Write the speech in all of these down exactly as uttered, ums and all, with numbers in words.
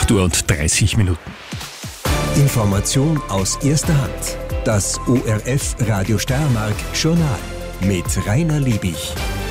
acht Uhr und dreißig Minuten. Information aus erster Hand. Das O R F Radio Steiermark Journal mit Rainer Liebig.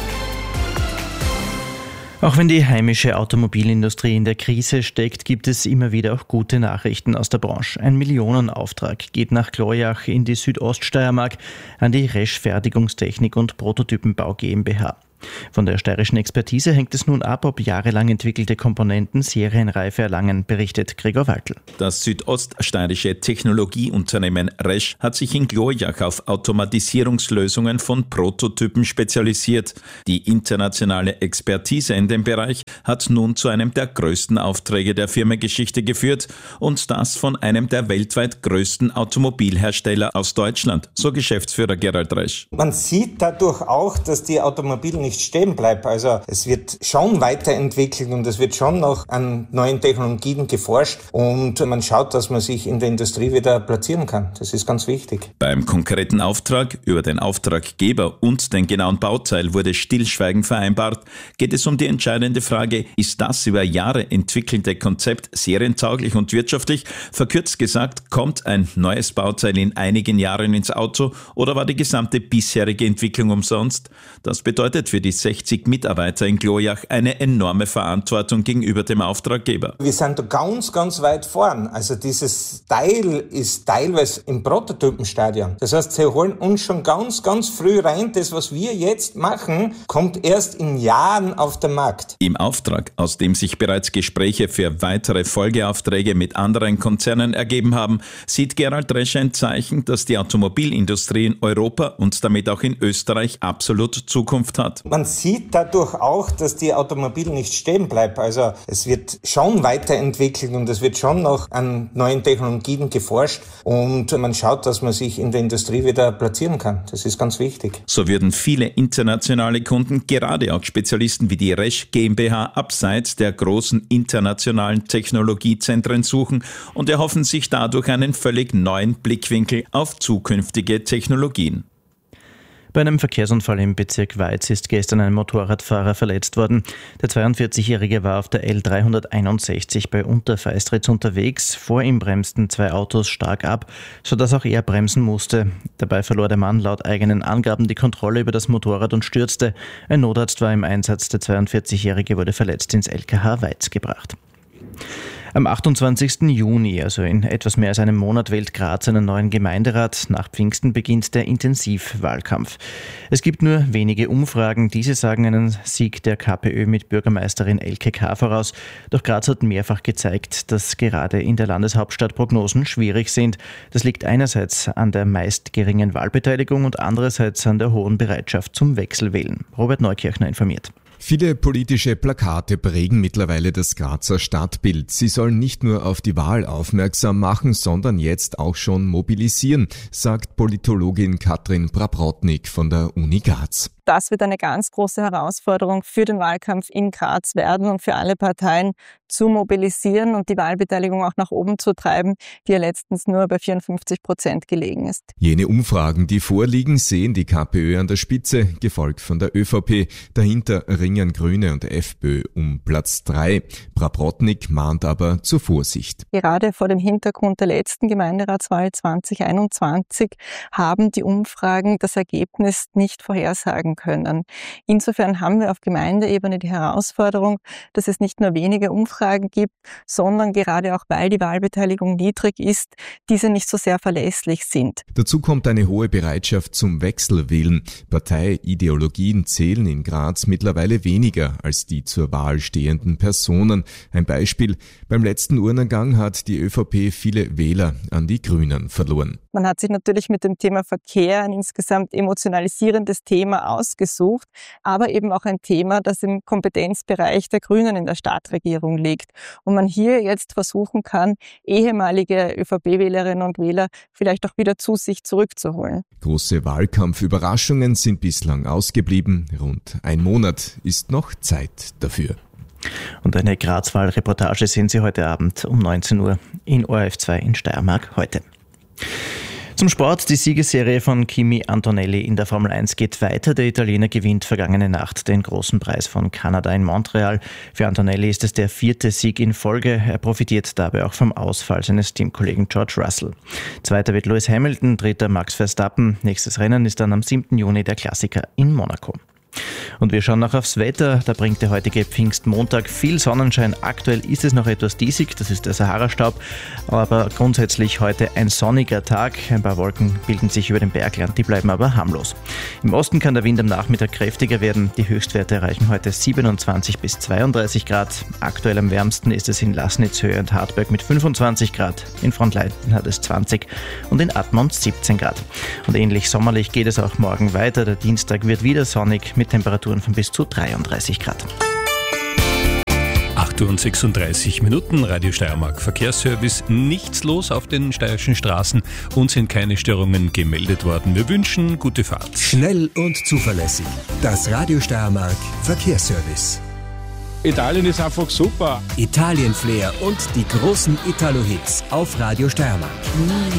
Auch wenn die heimische Automobilindustrie in der Krise steckt, gibt es immer wieder auch gute Nachrichten aus der Branche. Ein Millionenauftrag geht nach Gloyach in die Südoststeiermark an die Resch Fertigungstechnik und Prototypenbau GmbH. Von der steirischen Expertise hängt es nun ab, ob jahrelang entwickelte Komponenten Serienreife erlangen, berichtet Gregor Waltl. Das südoststeirische Technologieunternehmen Resch hat sich in Gloyach auf Automatisierungslösungen von Prototypen spezialisiert. Die internationale Expertise in dem Bereich hat nun zu einem der größten Aufträge der Firmengeschichte geführt und das von einem der weltweit größten Automobilhersteller aus Deutschland, so Geschäftsführer Gerald Resch. Man sieht dadurch auch, dass die Automobil nicht stehen bleibt. Also es wird schon weiterentwickelt und es wird schon noch an neuen Technologien geforscht und man schaut, dass man sich in der Industrie wieder platzieren kann. Das ist ganz wichtig. Beim konkreten Auftrag über den Auftraggeber und den genauen Bauteil wurde Stillschweigen vereinbart. Geht es um die entscheidende Frage, ist das über Jahre entwickelte Konzept serientauglich und wirtschaftlich? Verkürzt gesagt, kommt ein neues Bauteil in einigen Jahren ins Auto oder war die gesamte bisherige Entwicklung umsonst? Das bedeutet für die sechzig Mitarbeiter in Gloyach eine enorme Verantwortung gegenüber dem Auftraggeber. Wir sind da ganz, ganz weit vorn. Also dieses Teil ist teilweise im Prototypenstadium. Das heißt, sie holen uns schon ganz, ganz früh rein. Das, was wir jetzt machen, kommt erst in Jahren auf den Markt. Im Auftrag, aus dem sich bereits Gespräche für weitere Folgeaufträge mit anderen Konzernen ergeben haben, sieht Gerald Resch ein Zeichen, dass die Automobilindustrie in Europa und damit auch in Österreich absolut Zukunft hat. Man sieht dadurch auch, dass die Automobil nicht stehen bleibt. Also es wird schon weiterentwickelt und es wird schon noch an neuen Technologien geforscht und man schaut, dass man sich in der Industrie wieder platzieren kann. Das ist ganz wichtig. So würden viele internationale Kunden, gerade auch Spezialisten wie die Resch GmbH, abseits der großen internationalen Technologiezentren suchen und erhoffen sich dadurch einen völlig neuen Blickwinkel auf zukünftige Technologien. Bei einem Verkehrsunfall im Bezirk Weiz ist gestern ein Motorradfahrer verletzt worden. Der zweiundvierzigjährige war auf der L dreihunderteinundsechzig bei Unterfeistritz unterwegs. Vor ihm bremsten zwei Autos stark ab, sodass auch er bremsen musste. Dabei verlor der Mann laut eigenen Angaben die Kontrolle über das Motorrad und stürzte. Ein Notarzt war im Einsatz. Der zweiundvierzigjährige wurde verletzt ins L K H Weiz gebracht. Am achtundzwanzigsten Juni, also in etwas mehr als einem Monat, wählt Graz einen neuen Gemeinderat. Nach Pfingsten beginnt der Intensivwahlkampf. Es gibt nur wenige Umfragen. Diese sagen einen Sieg der KPÖ mit Bürgermeisterin Elke K. voraus. Doch Graz hat mehrfach gezeigt, dass gerade in der Landeshauptstadt Prognosen schwierig sind. Das liegt einerseits an der meist geringen Wahlbeteiligung und andererseits an der hohen Bereitschaft zum Wechselwählen. Robert Neukirchner informiert. Viele politische Plakate prägen mittlerweile das Grazer Stadtbild. Sie sollen nicht nur auf die Wahl aufmerksam machen, sondern jetzt auch schon mobilisieren, sagt Politologin Katrin Praprotnik von der Uni Graz. Das wird eine ganz große Herausforderung für den Wahlkampf in Graz werden und für alle Parteien zu mobilisieren und die Wahlbeteiligung auch nach oben zu treiben, die ja letztens nur bei vierundfünfzig Prozent gelegen ist. Jene Umfragen, die vorliegen, sehen die KPÖ an der Spitze, gefolgt von der ÖVP. Dahinter ringen Grüne und FPÖ um Platz drei. Praprotnik mahnt aber zur Vorsicht. Gerade vor dem Hintergrund der letzten Gemeinderatswahl zwanzig einundzwanzig haben die Umfragen das Ergebnis nicht vorhersagen können. Insofern haben wir auf Gemeindeebene die Herausforderung, dass es nicht nur wenige Umfragen gibt, sondern gerade auch weil die Wahlbeteiligung niedrig ist, diese nicht so sehr verlässlich sind. Dazu kommt eine hohe Bereitschaft zum Wechselwählen. Parteiideologien zählen in Graz mittlerweile weniger als die zur Wahl stehenden Personen. Ein Beispiel: Beim letzten Urnengang hat die ÖVP viele Wähler an die Grünen verloren. Man hat sich natürlich mit dem Thema Verkehr ein insgesamt emotionalisierendes Thema ausgesucht, aber eben auch ein Thema, das im Kompetenzbereich der Grünen in der Stadtregierung liegt. Und man hier jetzt versuchen kann, ehemalige ÖVP-Wählerinnen und Wähler vielleicht auch wieder zu sich zurückzuholen. Große Wahlkampfüberraschungen sind bislang ausgeblieben. Rund ein Monat ist noch Zeit dafür. Und eine Graz-Wahl-Reportage sehen Sie heute Abend um neunzehn Uhr in O R F zwei in Steiermark heute. Zum Sport. Die Siegesserie von Kimi Antonelli in der Formel eins geht weiter. Der Italiener gewinnt vergangene Nacht den großen Preis von Kanada in Montreal. Für Antonelli ist es der vierte Sieg in Folge. Er profitiert dabei auch vom Ausfall seines Teamkollegen George Russell. Zweiter wird Lewis Hamilton, dritter Max Verstappen. Nächstes Rennen ist dann am siebten Juni der Klassiker in Monaco. Und wir schauen noch aufs Wetter. Da bringt der heutige Pfingstmontag viel Sonnenschein. Aktuell ist es noch etwas diesig, das ist der Sahara-Staub, aber grundsätzlich heute ein sonniger Tag. Ein paar Wolken bilden sich über dem Bergland, die bleiben aber harmlos. Im Osten kann der Wind am Nachmittag kräftiger werden. Die Höchstwerte erreichen heute siebenundzwanzig bis zweiunddreißig Grad. Aktuell am wärmsten ist es in Laßnitz, Höhe und Hartberg mit fünfundzwanzig Grad. In Frontleiten hat es zwanzig und in Admont siebzehn Grad. Und ähnlich sommerlich geht es auch morgen weiter. Der Dienstag wird wieder sonnig mit Temperaturen von bis zu dreiunddreißig Grad. acht Uhr und sechsunddreißig Minuten, Radio Steiermark Verkehrsservice. Nichts los auf den steirischen Straßen. Uns sind keine Störungen gemeldet worden. Wir wünschen gute Fahrt. Schnell und zuverlässig. Das Radio Steiermark Verkehrsservice. Italien ist einfach super. Italien-Flair und die großen Italo-Hits auf Radio Steiermark.